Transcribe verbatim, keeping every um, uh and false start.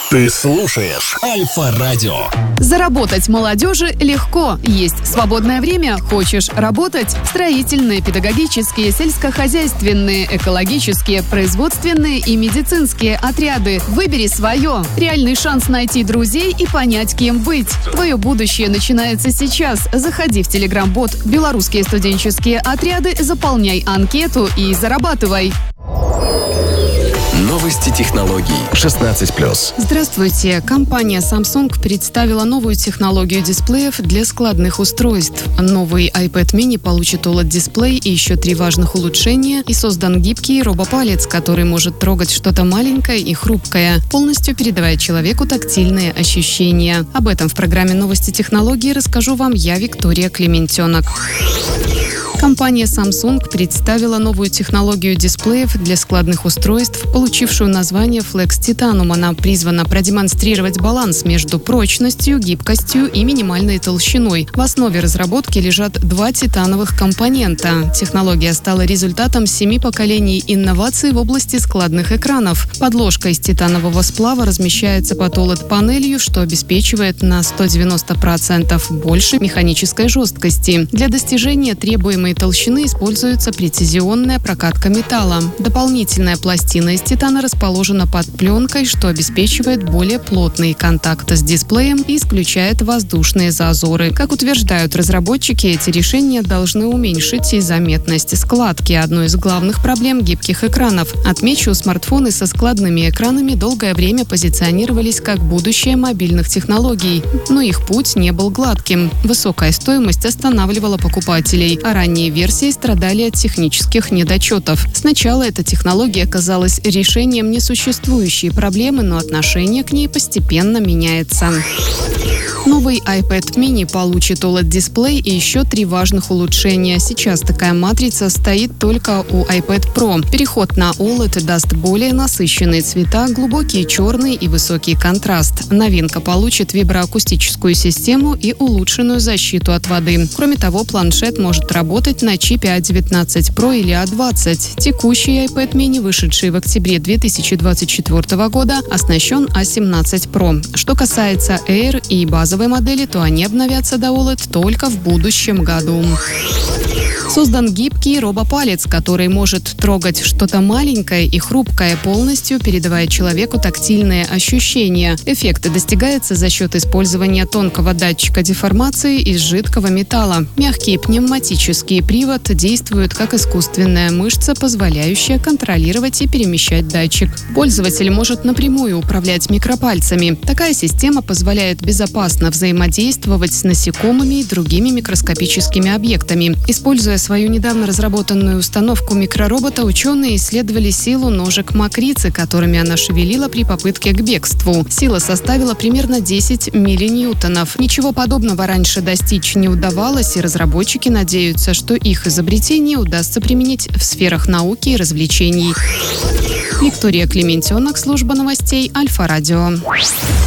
Ты слушаешь Альфа-радио. Заработать молодежи легко. Есть свободное время? Хочешь работать? Строительные, педагогические, сельскохозяйственные, экологические, производственные и медицинские отряды. Выбери свое. Реальный шанс найти друзей и понять, кем быть. Твое будущее начинается сейчас. Заходи в телеграм-бот «Белорусские студенческие отряды», заполняй анкету и зарабатывай. Новости технологий шестнадцать плюс. Здравствуйте. Компания Samsung представила новую технологию дисплеев для складных устройств. Новый iPad mini получит о лед-дисплей и еще три важных улучшения, и создан гибкий робопалец, который может трогать что-то маленькое и хрупкое, полностью передавая человеку тактильные ощущения. Об этом в программе «Новости технологий» расскажу вам я, Виктория Клементенок. Компания Samsung представила новую технологию дисплеев для складных устройств, получившую название Flex Titanium. Она призвана продемонстрировать баланс между прочностью, гибкостью и минимальной толщиной. В основе разработки лежат два титановых компонента. Технология стала результатом семи поколений инноваций в области складных экранов. Подложка из титанового сплава размещается под о лед-панелью, что обеспечивает на сто девяносто процентов больше механической жесткости. Для достижения требуемой толщины используется прецизионная прокатка металла. Дополнительная пластина из титана расположена под пленкой, что обеспечивает более плотные контакты с дисплеем и исключает воздушные зазоры. Как утверждают разработчики, эти решения должны уменьшить и заметность складки, одной из главных проблем гибких экранов. Отмечу, смартфоны со складными экранами долгое время позиционировались как будущее мобильных технологий, но их путь не был гладким. Высокая стоимость останавливала покупателей, а ранние версии страдали от технических недочетов. Сначала эта технология казалась решением несуществующей проблемы, но отношение к ней постепенно меняется. Новый iPad mini получит о лед-дисплей и еще три важных улучшения. Сейчас такая матрица стоит только у iPad Pro. Переход на о лед даст более насыщенные цвета, глубокий черный и высокий контраст. Новинка получит виброакустическую систему и улучшенную защиту от воды. Кроме того, планшет может работать на чипе а девятнадцать про или а двадцать. Текущий iPad mini, вышедший в октябре две тысячи двадцать четвёртого года, оснащен а семнадцать про. Что касается Air и базовой модели, то они обновятся до о лед только в будущем году. Создан гибкий робопалец, который может трогать что-то маленькое и хрупкое, полностью передавая человеку тактильные ощущения. Эффект достигается за счет использования тонкого датчика деформации из жидкого металла. Мягкий пневматический привод действует как искусственная мышца, позволяющая контролировать и перемещать датчик. Пользователь может напрямую управлять микропальцами. Такая система позволяет безопасно взаимодействовать с насекомыми и другими микроскопическими объектами. Используя свою недавно разработанную установку микроробота, ученые исследовали силу ножек мокрицы, которыми она шевелила при попытке к бегству. Сила составила примерно десять миллиньютонов. Ничего подобного раньше достичь не удавалось, и разработчики надеются, что их изобретение удастся применить в сферах науки и развлечений. Виктория Клементенок, служба новостей Альфа-радио.